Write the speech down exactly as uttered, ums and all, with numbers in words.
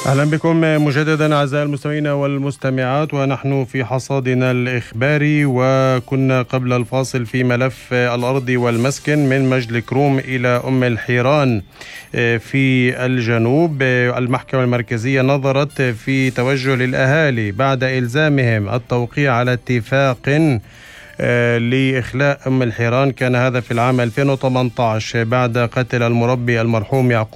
أهلا بكم مجددا أعزائي المستمعين والمستمعات، ونحن في حصادنا الإخباري. وكنا قبل الفاصل في ملف الأرض والمسكن من مجد الكروم إلى أم الحيران في الجنوب. المحكمة المركزية نظرت في توجه للأهالي بعد إلزامهم التوقيع على اتفاق لإخلاء أم الحيران، كان هذا في العام ألفين وثمانية عشر بعد قتل المربي المرحوم يعقوب